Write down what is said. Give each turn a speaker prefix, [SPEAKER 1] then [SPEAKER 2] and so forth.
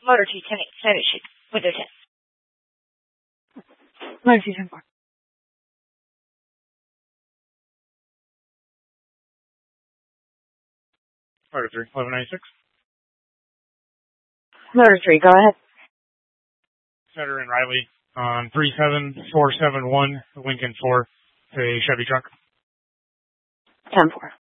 [SPEAKER 1] Motor 2, 10-8, status sheet, window 10.
[SPEAKER 2] Motor 2, 10-4.
[SPEAKER 3] Motor 3, 1196.
[SPEAKER 2] Motor 3, go ahead.
[SPEAKER 3] Setter and Riley on 37471 Lincoln 4 to a Chevy truck.
[SPEAKER 2] 10-4.